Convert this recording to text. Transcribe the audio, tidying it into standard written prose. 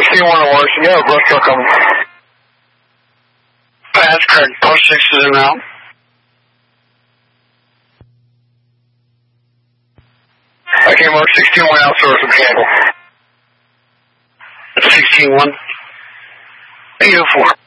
16-1 on Washington. Yeah, brush truck coming. Pass, correct. Post 6 is en route. Okay, Mark 16-1 outsource mechanical. 16-1. 804.